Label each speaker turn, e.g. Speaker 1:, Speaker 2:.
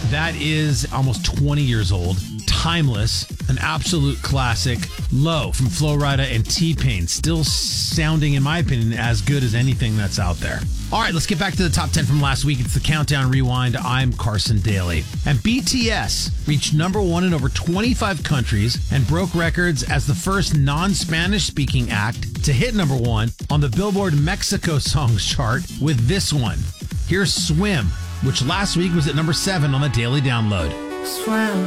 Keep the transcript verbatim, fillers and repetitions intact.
Speaker 1: That is almost twenty years old. Timeless, an absolute classic. Low from Flo Rida and T-Pain, still sounding, in my opinion, as good as anything that's out there. All right, let's get back to the top ten from last week. It's the Countdown Rewind. I'm Carson Daly. And B T S reached number one in over twenty-five countries and broke records as the first non-Spanish speaking act to hit number one on the Billboard Mexico Songs chart with this one. Here's Swim, which last week was at number seven on the Daily Download.
Speaker 2: Swim.